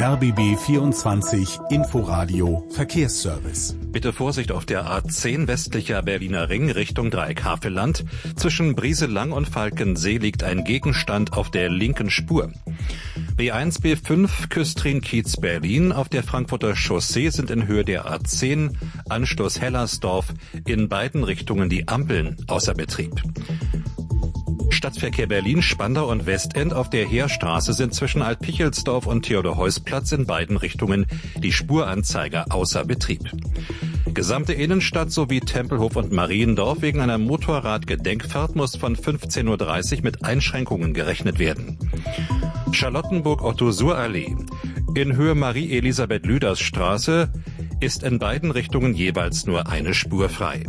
RBB 24 Inforadio Verkehrsservice. Bitte Vorsicht auf der A10 westlicher Berliner Ring Richtung Dreieck Havelland. Zwischen Brieselang und Falkensee liegt ein Gegenstand auf der linken Spur. B1, B5 Küstrin-Kiez Berlin auf der Frankfurter Chaussee sind in Höhe der A10 Anschluss Hellersdorf in beiden Richtungen die Ampeln außer Betrieb. Stadtverkehr Berlin, Spandau und Westend auf der Heerstraße sind zwischen Alt-Pichelsdorf und Theodor-Heuss-Platz in beiden Richtungen die Spuranzeiger außer Betrieb. Gesamte Innenstadt sowie Tempelhof und Mariendorf wegen einer Motorradgedenkfahrt muss von 15:30 Uhr mit Einschränkungen gerechnet werden. Charlottenburg-Otto-Suhr-Allee. In Höhe Marie-Elisabeth-Lüders-Straße ist in beiden Richtungen jeweils nur eine Spur frei.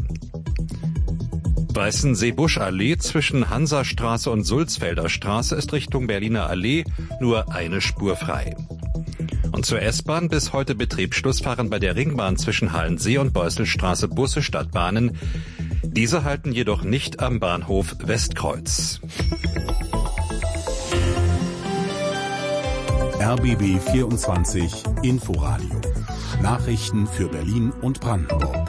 Weißensee-Busch-Allee zwischen Hansastraße und Sulzfelder Straße ist Richtung Berliner Allee nur eine Spur frei. Und zur S-Bahn bis heute Betriebsschluss fahren bei der Ringbahn zwischen Hallensee und Beusselstraße Busse statt Bahnen. Diese halten jedoch nicht am Bahnhof Westkreuz. RBB 24 Inforadio. Nachrichten für Berlin und Brandenburg.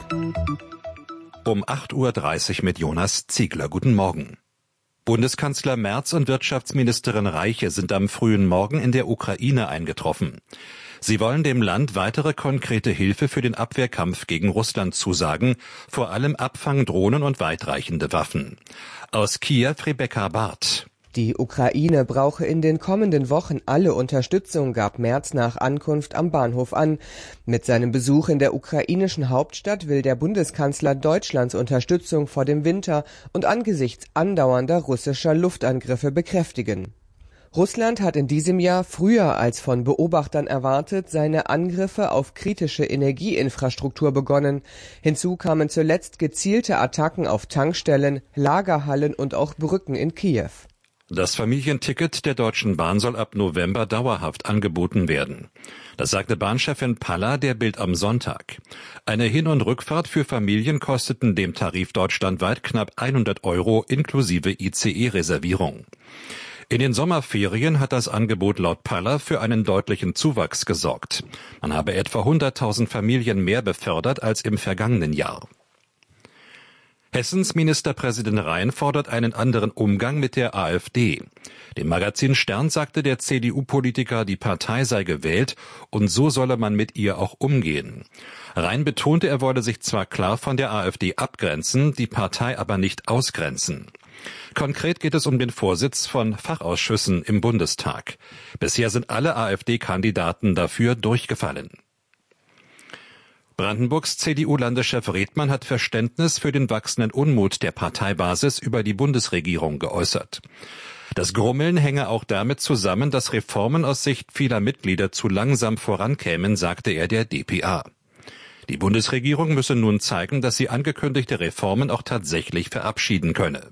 Um 8:30 Uhr mit Jonas Ziegler. Guten Morgen. Bundeskanzler Merz und Wirtschaftsministerin Reiche sind am frühen Morgen in der Ukraine eingetroffen. Sie wollen dem Land weitere konkrete Hilfe für den Abwehrkampf gegen Russland zusagen, vor allem Abfangdrohnen und weitreichende Waffen. Aus Kiew Rebecca Barth. Die Ukraine brauche in den kommenden Wochen alle Unterstützung, gab Merz nach Ankunft am Bahnhof an. Mit seinem Besuch in der ukrainischen Hauptstadt will der Bundeskanzler Deutschlands Unterstützung vor dem Winter und angesichts andauernder russischer Luftangriffe bekräftigen. Russland hat in diesem Jahr früher als von Beobachtern erwartet seine Angriffe auf kritische Energieinfrastruktur begonnen. Hinzu kamen zuletzt gezielte Attacken auf Tankstellen, Lagerhallen und auch Brücken in Kiew. Das Familienticket der Deutschen Bahn soll ab November dauerhaft angeboten werden. Das sagte Bahnchefin Paller der Bild am Sonntag. Eine Hin- und Rückfahrt für Familien kosteten dem Tarif deutschlandweit knapp 100 € inklusive ICE-Reservierung. In den Sommerferien hat das Angebot laut Paller für einen deutlichen Zuwachs gesorgt. Man habe etwa 100.000 Familien mehr befördert als im vergangenen Jahr. Hessens Ministerpräsident Rhein fordert einen anderen Umgang mit der AfD. Dem Magazin Stern sagte der CDU-Politiker, die Partei sei gewählt und so solle man mit ihr auch umgehen. Rhein betonte, er wolle sich zwar klar von der AfD abgrenzen, die Partei aber nicht ausgrenzen. Konkret geht es um den Vorsitz von Fachausschüssen im Bundestag. Bisher sind alle AfD-Kandidaten dafür durchgefallen. Brandenburgs CDU-Landeschef Redmann hat Verständnis für den wachsenden Unmut der Parteibasis über die Bundesregierung geäußert. Das Grummeln hänge auch damit zusammen, dass Reformen aus Sicht vieler Mitglieder zu langsam vorankämen, sagte er der dpa. Die Bundesregierung müsse nun zeigen, dass sie angekündigte Reformen auch tatsächlich verabschieden könne.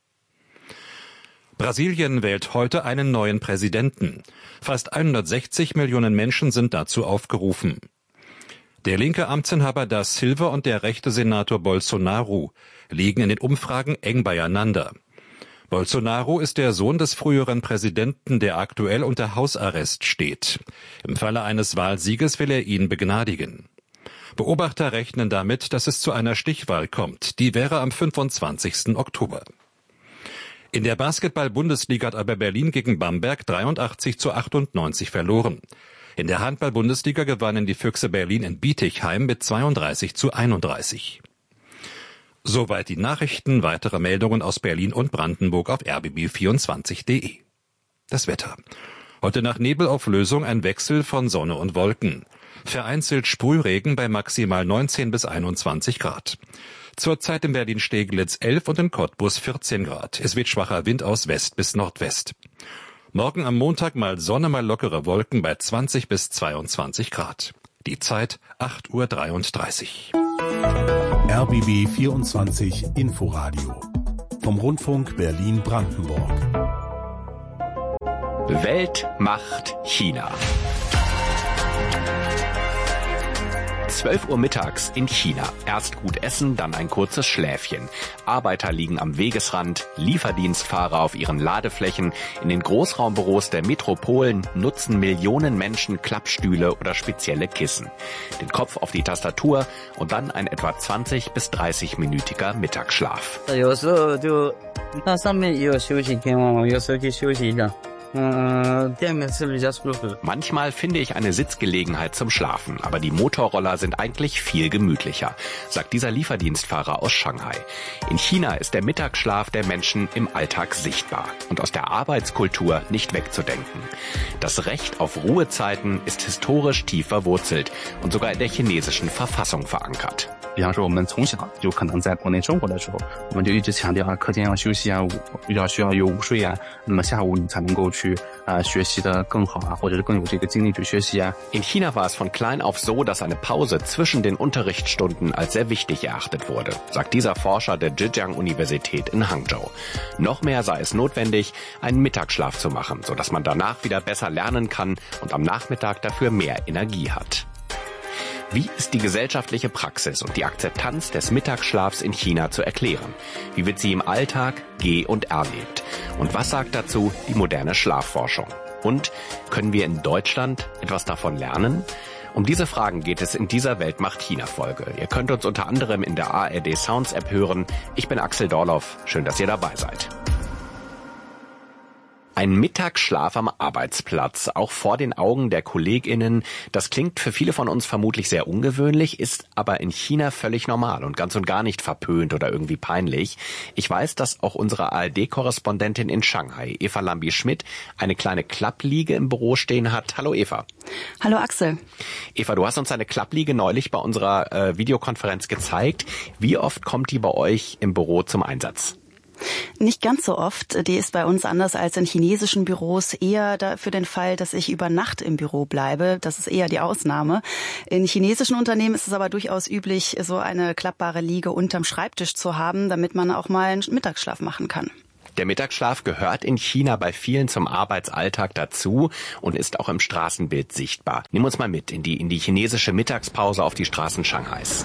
Brasilien wählt heute einen neuen Präsidenten. Fast 160 Millionen Menschen sind dazu aufgerufen. Der linke Amtsinhaber Da Silva und der rechte Senator Bolsonaro liegen in den Umfragen eng beieinander. Bolsonaro ist der Sohn des früheren Präsidenten, der aktuell unter Hausarrest steht. Im Falle eines Wahlsieges will er ihn begnadigen. Beobachter rechnen damit, dass es zu einer Stichwahl kommt. Die wäre am 25. Oktober. In der Basketball-Bundesliga hat aber Berlin gegen Bamberg 83:98 verloren. In der Handball-Bundesliga gewannen die Füchse Berlin in Bietigheim mit 32:31. Soweit die Nachrichten. Weitere Meldungen aus Berlin und Brandenburg auf rbb24.de. Das Wetter. Heute nach Nebelauflösung ein Wechsel von Sonne und Wolken. Vereinzelt Sprühregen bei maximal 19 bis 21 Grad. Zurzeit in Berlin-Steglitz 11 und in Cottbus 14 Grad. Es weht schwacher Wind aus West bis Nordwest. Morgen am Montag mal Sonne, mal lockere Wolken bei 20 bis 22 Grad. Die Zeit 8:33 Uhr. RBB 24 Inforadio. Vom Rundfunk Berlin-Brandenburg. Weltmacht China. 12 Uhr mittags in China. Erst gut essen, dann ein kurzes Schläfchen. Arbeiter liegen am Wegesrand, Lieferdienstfahrer auf ihren Ladeflächen. In den Großraumbüros der Metropolen nutzen Millionen Menschen Klappstühle oder spezielle Kissen. Den Kopf auf die Tastatur und dann ein etwa 20- bis 30-minütiger Mittagsschlaf. Manchmal finde ich eine Sitzgelegenheit zum Schlafen, aber die Motorroller sind eigentlich viel gemütlicher, sagt dieser Lieferdienstfahrer aus Shanghai. In China ist der Mittagsschlaf der Menschen im Alltag sichtbar und aus der Arbeitskultur nicht wegzudenken. Das Recht auf Ruhezeiten ist historisch tief verwurzelt und sogar in der chinesischen Verfassung verankert. 比方说我们从小就可能在国内生活的时候，我们就一直强调课间要休息啊，需要有午睡啊，那么下午你才能够去学习的更好啊，或者是更有这个精力去学习啊。 In China war es von klein auf so, dass eine Pause zwischen den Unterrichtsstunden als sehr wichtig erachtet wurde, sagt dieser Forscher der Zhejiang-Universität in Hangzhou. Noch mehr sei es notwendig, einen Mittagsschlaf zu machen, sodass man danach wieder besser lernen kann und am Nachmittag dafür mehr Energie hat. Wie ist die gesellschaftliche Praxis und die Akzeptanz des Mittagsschlafs in China zu erklären? Wie wird sie im Alltag geh- und erlebt? Und was sagt dazu die moderne Schlafforschung? Und können wir in Deutschland etwas davon lernen? Um diese Fragen geht es in dieser Welt macht China-Folge. Ihr könnt uns unter anderem in der ARD Sounds App hören. Ich bin Axel Dorloff. Schön, dass ihr dabei seid. Ein Mittagsschlaf am Arbeitsplatz, auch vor den Augen der KollegInnen. Das klingt für viele von uns vermutlich sehr ungewöhnlich, ist aber in China völlig normal und ganz und gar nicht verpönt oder irgendwie peinlich. Ich weiß, dass auch unsere ARD-Korrespondentin in Shanghai, Eva Lambi-Schmidt, eine kleine Klappliege im Büro stehen hat. Hallo Eva. Hallo Axel. Eva, du hast uns eine Klappliege neulich bei unserer Videokonferenz gezeigt. Wie oft kommt die bei euch im Büro zum Einsatz? Nicht ganz so oft. Die ist bei uns anders als in chinesischen Büros eher für den Fall, dass ich über Nacht im Büro bleibe. Das ist eher die Ausnahme. In chinesischen Unternehmen ist es aber durchaus üblich, so eine klappbare Liege unterm Schreibtisch zu haben, damit man auch mal einen Mittagsschlaf machen kann. Der Mittagsschlaf gehört in China bei vielen zum Arbeitsalltag dazu und ist auch im Straßenbild sichtbar. Nimm uns mal mit in die chinesische Mittagspause auf die Straßen Shanghais.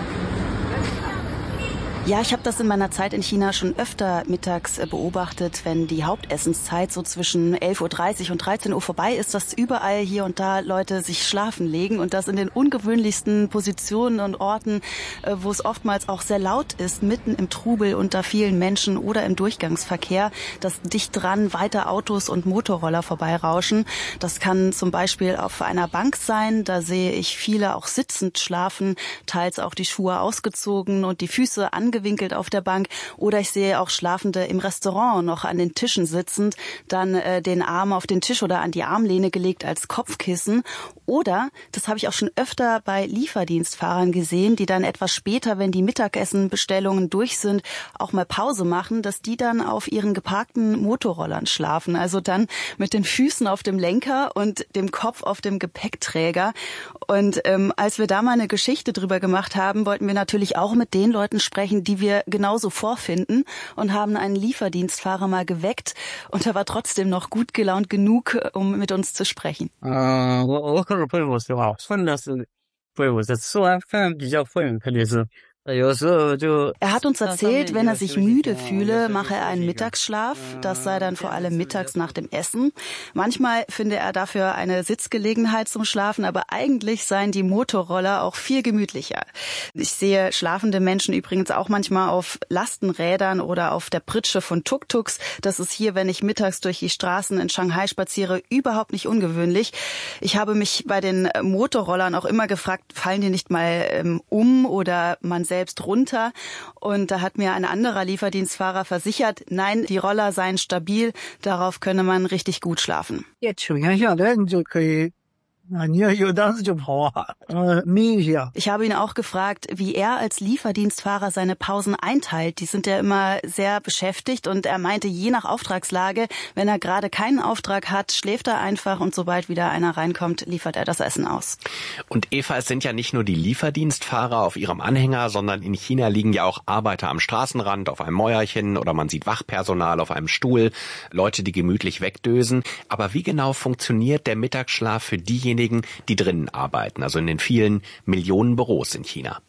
Ja, ich habe das in meiner Zeit in China schon öfter mittags beobachtet, wenn die Hauptessenszeit so zwischen 11.30 Uhr und 13 Uhr vorbei ist, dass überall hier und da Leute sich schlafen legen und das in den ungewöhnlichsten Positionen und Orten, wo es oftmals auch sehr laut ist, mitten im Trubel unter vielen Menschen oder im Durchgangsverkehr, dass dicht dran weiter Autos und Motorroller vorbeirauschen. Das kann zum Beispiel auf einer Bank sein, da sehe ich viele auch sitzend schlafen, teils auch die Schuhe ausgezogen und die Füße angewinkelt auf der Bank, oder ich sehe auch Schlafende im Restaurant noch an den Tischen sitzend, dann den Arm auf den Tisch oder an die Armlehne gelegt als Kopfkissen. Oder, das habe ich auch schon öfter bei Lieferdienstfahrern gesehen, die dann etwas später, wenn die Mittagessenbestellungen durch sind, auch mal Pause machen, dass die dann auf ihren geparkten Motorrollern schlafen. Also dann mit den Füßen auf dem Lenker und dem Kopf auf dem Gepäckträger. Und als wir da mal eine Geschichte drüber gemacht haben, wollten wir natürlich auch mit den Leuten sprechen, die wir genauso vorfinden, und haben einen Lieferdienstfahrer mal geweckt, und er war trotzdem noch gut gelaunt genug, um mit uns zu sprechen. 我可是佩服实话，真的是佩服。这吃完饭比较困，特别是 Er hat uns erzählt, wenn er sich müde fühle, mache er einen Mittagsschlaf. Das sei dann vor allem mittags nach dem Essen. Manchmal finde er dafür eine Sitzgelegenheit zum Schlafen, aber eigentlich seien die Motorroller auch viel gemütlicher. Ich sehe schlafende Menschen übrigens auch manchmal auf Lastenrädern oder auf der Pritsche von Tuk-Tuks. Das ist hier, wenn ich mittags durch die Straßen in Shanghai spaziere, überhaupt nicht ungewöhnlich. Ich habe mich bei den Motorrollern auch immer gefragt, fallen die nicht mal oder man selbst runter, und da hat mir ein anderer Lieferdienstfahrer versichert, nein, die Roller seien stabil, darauf könne man richtig gut schlafen. Ich habe ihn auch gefragt, wie er als Lieferdienstfahrer seine Pausen einteilt. Die sind ja immer sehr beschäftigt, und er meinte, je nach Auftragslage, wenn er gerade keinen Auftrag hat, schläft er einfach, und sobald wieder einer reinkommt, liefert er das Essen aus. Und Eva, es sind ja nicht nur die Lieferdienstfahrer auf ihrem Anhänger, sondern in China liegen ja auch Arbeiter am Straßenrand auf einem Mäuerchen, oder man sieht Wachpersonal auf einem Stuhl, Leute, die gemütlich wegdösen. Aber wie genau funktioniert der Mittagsschlaf für diejenigen, diejenigen, die drinnen arbeiten, also in den vielen Millionen Büros in China.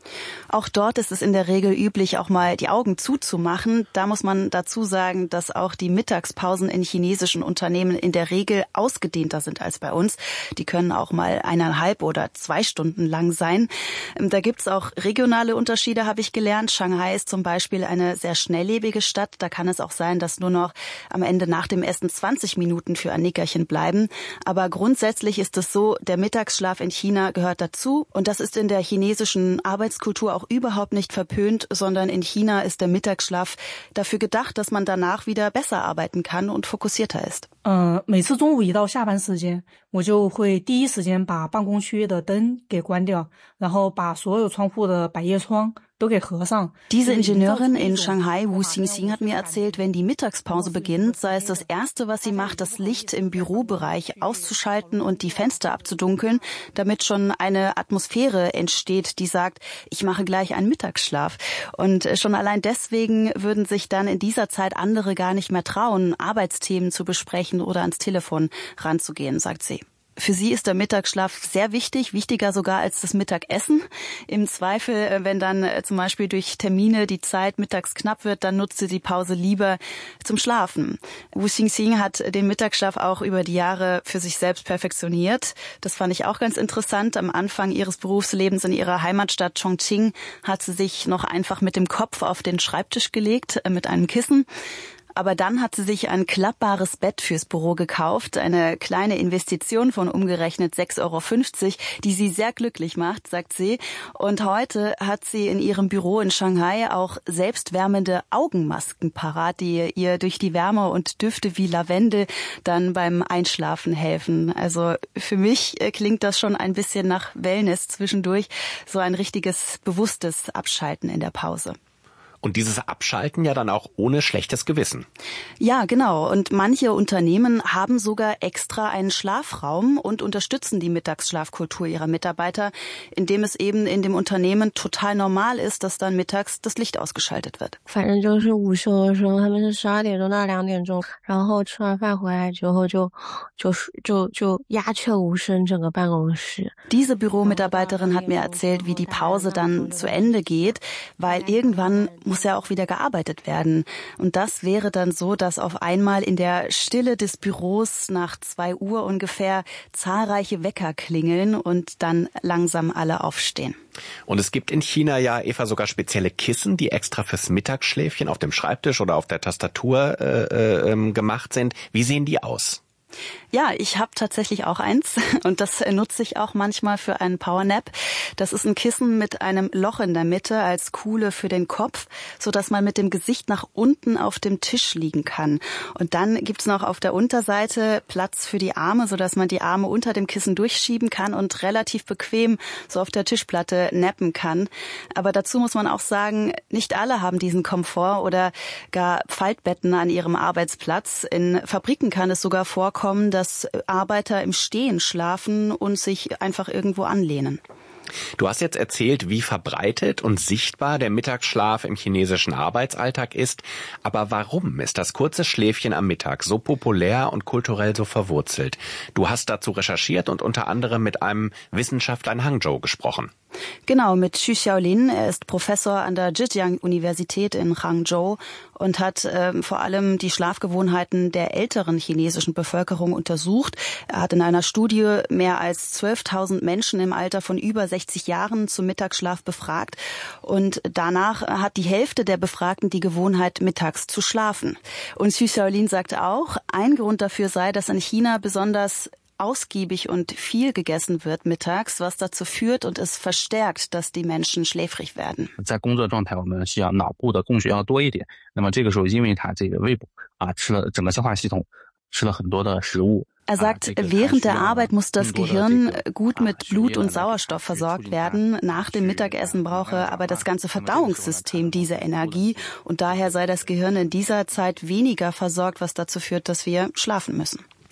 Auch dort ist es in der Regel üblich, auch mal die Augen zuzumachen. Da muss man dazu sagen, dass auch die Mittagspausen in chinesischen Unternehmen in der Regel ausgedehnter sind als bei uns. Die können auch mal 1,5 oder 2 Stunden lang sein. Da gibt's auch regionale Unterschiede, habe ich gelernt. Shanghai ist zum Beispiel eine sehr schnelllebige Stadt. Da kann es auch sein, dass nur noch am Ende nach dem Essen 20 Minuten für ein Nickerchen bleiben. Aber grundsätzlich ist es so, der Mittagsschlaf in China gehört dazu. Und das ist in der chinesischen Arbeitskultur auch überhaupt nicht verpönt, sondern in China ist der Mittagsschlaf dafür gedacht, dass man danach wieder besser arbeiten kann und fokussierter ist. 每次中午一到下班时间，我就会第一时间把办公区域的灯给关掉，然后把所有窗户的百叶窗都给合上. Diese Ingenieurin in Shanghai, Wu Xingxing, hat mir erzählt, wenn die Mittagspause beginnt, sei es das Erste, was sie macht, das Licht im Bürobereich auszuschalten und die Fenster abzudunkeln, damit schon eine Atmosphäre entsteht, die sagt, ich mache gleich einen Mittagsschlaf. Und schon allein deswegen würden sich dann in dieser Zeit andere gar nicht mehr trauen, Arbeitsthemen zu besprechen oder ans Telefon ranzugehen, sagt sie. Für sie ist der Mittagsschlaf sehr wichtig, wichtiger sogar als das Mittagessen. Im Zweifel, wenn dann zum Beispiel durch Termine die Zeit mittags knapp wird, dann nutzt sie die Pause lieber zum Schlafen. Wu Xingxing hat den Mittagsschlaf auch über die Jahre für sich selbst perfektioniert. Das fand ich auch ganz interessant. Am Anfang ihres Berufslebens in ihrer Heimatstadt Chongqing hat sie sich noch einfach mit dem Kopf auf den Schreibtisch gelegt, mit einem Kissen. Aber dann hat sie sich ein klappbares Bett fürs Büro gekauft, eine kleine Investition von umgerechnet 6,50 €, die sie sehr glücklich macht, sagt sie. Und heute hat sie in ihrem Büro in Shanghai auch selbstwärmende Augenmasken parat, die ihr durch die Wärme und Düfte wie Lavendel dann beim Einschlafen helfen. Also für mich klingt das schon ein bisschen nach Wellness zwischendurch, so ein richtiges bewusstes Abschalten in der Pause. Und dieses Abschalten ja dann auch ohne schlechtes Gewissen. Ja, genau. Und manche Unternehmen haben sogar extra einen Schlafraum und unterstützen die Mittagsschlafkultur ihrer Mitarbeiter, indem es eben in dem Unternehmen total normal ist, dass dann mittags das Licht ausgeschaltet wird. 反正就是午休的时候，他们是12点钟到2点钟，然后吃完饭回来之后就鸦雀无声整个办公室. Diese Büromitarbeiterin hat mir erzählt, wie die Pause dann zu Ende geht, weil irgendwann muss ja auch wieder gearbeitet werden. Und das wäre dann so, dass auf einmal in der Stille des Büros nach 2 Uhr ungefähr zahlreiche Wecker klingeln und dann langsam alle aufstehen. Und es gibt in China ja, Eva, sogar spezielle Kissen, die extra fürs Mittagsschläfchen auf dem Schreibtisch oder auf der Tastatur gemacht sind. Wie sehen die aus? Ja, ich habe tatsächlich auch eins und das nutze ich auch manchmal für einen Powernap. Das ist ein Kissen mit einem Loch in der Mitte als Kuhle für den Kopf, so dass man mit dem Gesicht nach unten auf dem Tisch liegen kann. Und dann gibt's noch auf der Unterseite Platz für die Arme, so dass man die Arme unter dem Kissen durchschieben kann und relativ bequem so auf der Tischplatte nappen kann. Aber dazu muss man auch sagen, nicht alle haben diesen Komfort oder gar Faltbetten an ihrem Arbeitsplatz. In Fabriken kann es sogar vorkommen, dass Arbeiter im Stehen schlafen und sich einfach irgendwo anlehnen. Du hast jetzt erzählt, wie verbreitet und sichtbar der Mittagsschlaf im chinesischen Arbeitsalltag ist. Aber warum ist das kurze Schläfchen am Mittag so populär und kulturell so verwurzelt? Du hast dazu recherchiert und unter anderem mit einem Wissenschaftler in Hangzhou gesprochen. Genau, mit Xu Xiaolin. Er ist Professor an der Zhejiang-Universität in Hangzhou und hat vor allem die Schlafgewohnheiten der älteren chinesischen Bevölkerung untersucht. Er hat in einer Studie mehr als 12.000 Menschen im Alter von über 60 Jahren zum Mittagsschlaf befragt. Und danach hat die Hälfte der Befragten die Gewohnheit, mittags zu schlafen. Und Xu Xiaolin sagte auch, ein Grund dafür sei, dass in China besonders ausgiebig und viel gegessen wird mittags, was dazu führt und es verstärkt, dass die Menschen schläfrig werden. 在工作状态我们需要脑部的供血要多一点，那么这个时候因为它这个胃部吃了整个消化系统吃了很多的食物。 Er sagt, während der Arbeit muss das Gehirn gut mit Blut und Sauerstoff versorgt werden. Nach dem Mittagessen brauche aber das ganze Verdauungssystem diese Energie und daher sei das Gehirn in dieser Zeit weniger versorgt, was dazu führt, dass wir schlafen müssen.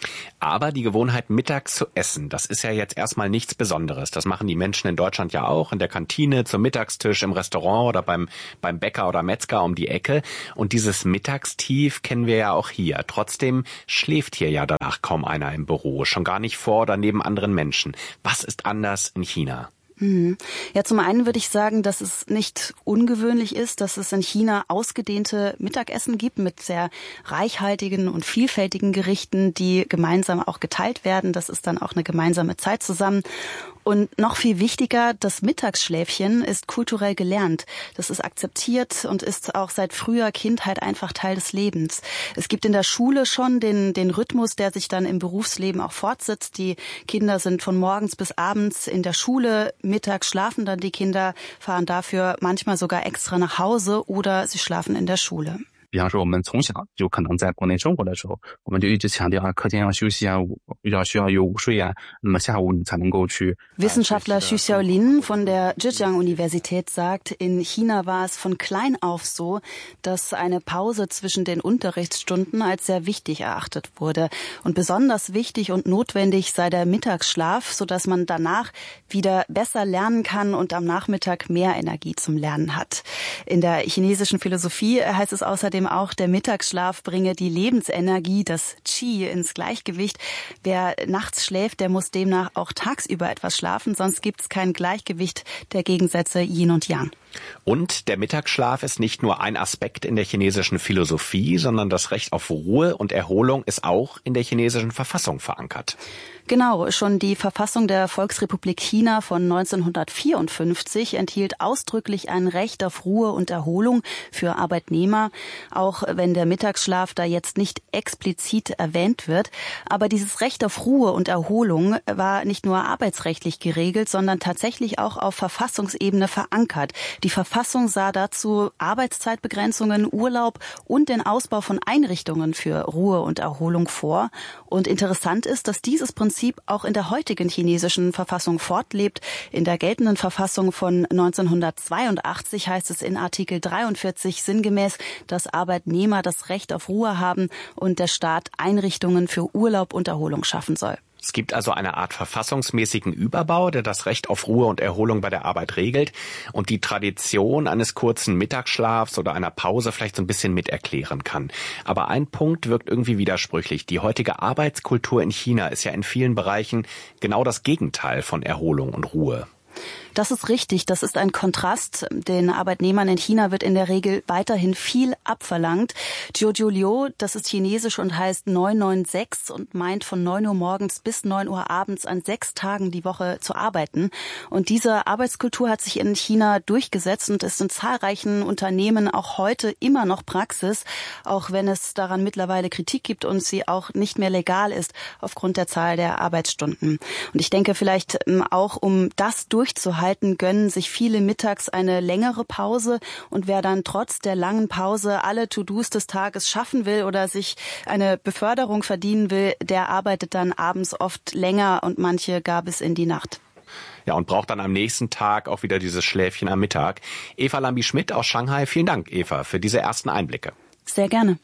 Aber die Gewohnheit, mittags zu essen, das ist ja jetzt erstmal nichts Besonderes. Das machen die Menschen in Deutschland ja auch, in der Kantine, zum Mittagstisch, im Restaurant oder beim Bäcker oder Metzger um die Ecke. Und dieses Mittagstief kennen wir ja auch hier. Trotzdem schläft hier ja danach kaum einer im Büro, schon gar nicht vor oder neben anderen Menschen. Was ist anders in China? Ja, zum einen würde ich sagen, dass es nicht ungewöhnlich ist, dass es in China ausgedehnte Mittagessen gibt mit sehr reichhaltigen und vielfältigen Gerichten, die gemeinsam auch geteilt werden. Das ist dann auch eine gemeinsame Zeit zusammen. Und noch viel wichtiger, das Mittagsschläfchen ist kulturell gelernt. Das ist akzeptiert und ist auch seit früher Kindheit einfach Teil des Lebens. Es gibt in der Schule schon den Rhythmus, der sich dann im Berufsleben auch fortsetzt. Die Kinder sind von morgens bis abends in der Schule. Mittags schlafen dann die Kinder, fahren dafür manchmal sogar extra nach Hause oder sie schlafen in der Schule. 比方说我们从小就可能在国内生活的时候，我们就一直强调课间要休息啊，需要有午睡啊，那么下午你才能够去。 Wissenschaftler Xu Xiaolin von der Zhejiang-Universität sagt, in China war es von klein auf so, dass eine Pause zwischen den Unterrichtsstunden als sehr wichtig erachtet wurde. Und besonders wichtig und notwendig sei der Mittagsschlaf, sodass man danach wieder besser lernen kann und am Nachmittag mehr Energie zum Lernen hat. In der chinesischen Philosophie heißt es außerdem auch, der Mittagsschlaf bringe die Lebensenergie, das Qi, ins Gleichgewicht. Wer nachts schläft, der muss demnach auch tagsüber etwas schlafen, sonst gibt es kein Gleichgewicht der Gegensätze Yin und Yang. Und der Mittagsschlaf ist nicht nur ein Aspekt in der chinesischen Philosophie, sondern das Recht auf Ruhe und Erholung ist auch in der chinesischen Verfassung verankert. Genau, schon die Verfassung der Volksrepublik China von 1954 enthielt ausdrücklich ein Recht auf Ruhe und Erholung für Arbeitnehmer, auch wenn der Mittagsschlaf da jetzt nicht explizit erwähnt wird. Aber dieses Recht auf Ruhe und Erholung war nicht nur arbeitsrechtlich geregelt, sondern tatsächlich auch auf Verfassungsebene verankert. Die Verfassung sah dazu Arbeitszeitbegrenzungen, Urlaub und den Ausbau von Einrichtungen für Ruhe und Erholung vor. Und interessant ist, dass dieses Prinzip auch in der heutigen chinesischen Verfassung fortlebt. In der geltenden Verfassung von 1982 heißt es in Artikel 43 sinngemäß, dass Arbeitnehmer das Recht auf Ruhe haben und der Staat Einrichtungen für Urlaub und Erholung schaffen soll. Es gibt also eine Art verfassungsmäßigen Überbau, der das Recht auf Ruhe und Erholung bei der Arbeit regelt und die Tradition eines kurzen Mittagsschlafs oder einer Pause vielleicht so ein bisschen miterklären kann. Aber ein Punkt wirkt irgendwie widersprüchlich. Die heutige Arbeitskultur in China ist ja in vielen Bereichen genau das Gegenteil von Erholung und Ruhe. Das ist richtig. Das ist ein Kontrast. Den Arbeitnehmern in China wird in der Regel weiterhin viel abverlangt. Jiujiuliu, das ist chinesisch und heißt 996 und meint von 9 Uhr morgens bis 9 Uhr abends an 6 Tagen die Woche zu arbeiten. Und diese Arbeitskultur hat sich in China durchgesetzt und ist in zahlreichen Unternehmen auch heute immer noch Praxis, auch wenn es daran mittlerweile Kritik gibt und sie auch nicht mehr legal ist aufgrund der Zahl der Arbeitsstunden. Und ich denke vielleicht auch, um das durchzuhalten, gönnen sich viele mittags eine längere Pause und wer dann trotz der langen Pause alle To-Dos des Tages schaffen will oder sich eine Beförderung verdienen will, der arbeitet dann abends oft länger und manche gar bis in die Nacht. Ja, und braucht dann am nächsten Tag auch wieder dieses Schläfchen am Mittag. Eva Lambi-Schmidt aus Shanghai. Vielen Dank, Eva, für diese ersten Einblicke. Sehr gerne.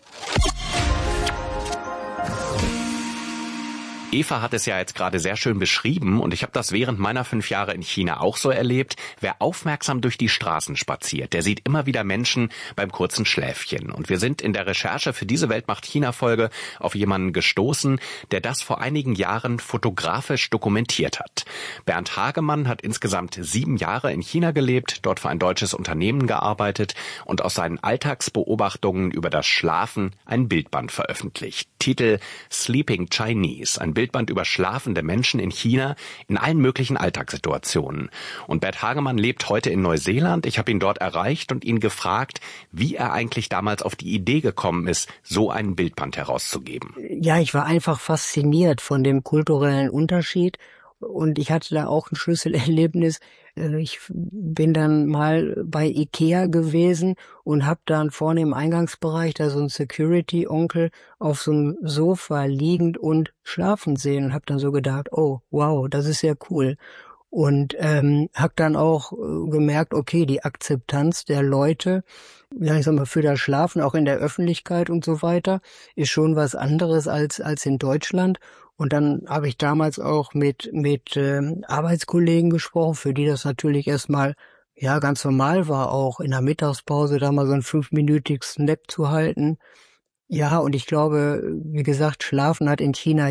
Eva hat es ja jetzt gerade sehr schön beschrieben und ich habe das während meiner 5 Jahre in China auch so erlebt. Wer aufmerksam durch die Straßen spaziert, der sieht immer wieder Menschen beim kurzen Schläfchen. Und wir sind in der Recherche für diese Weltmacht-China-Folge auf jemanden gestoßen, der das vor einigen Jahren fotografisch dokumentiert hat. Bernd Hagemann hat insgesamt 7 Jahre in China gelebt, dort für ein deutsches Unternehmen gearbeitet und aus seinen Alltagsbeobachtungen über das Schlafen ein Bildband veröffentlicht. Titel Sleeping Chinese, ein Bildband über schlafende Menschen in China in allen möglichen Alltagssituationen. Und Bert Hagemann lebt heute in Neuseeland. Ich habe ihn dort erreicht und ihn gefragt, wie er eigentlich damals auf die Idee gekommen ist, so ein Bildband herauszugeben. Ja, ich war einfach fasziniert von dem kulturellen Unterschied. Und ich hatte da auch ein Schlüsselerlebnis. Ich bin dann mal bei Ikea gewesen und habe dann vorne im Eingangsbereich da so einen Security-Onkel auf so einem Sofa liegend und schlafen sehen und habe dann so gedacht, oh, wow, das ist ja cool. und habe dann auch gemerkt, okay, die Akzeptanz der Leute, ja, ich sag mal, für das Schlafen, auch in der Öffentlichkeit und so weiter, ist schon was anderes als in Deutschland. Und dann habe ich damals auch mit Arbeitskollegen gesprochen, für die das natürlich erstmal ja ganz normal war, auch in der Mittagspause da mal so einen 5-minütigen Nap zu halten. Ja, und ich glaube, wie gesagt, Schlafen hat in China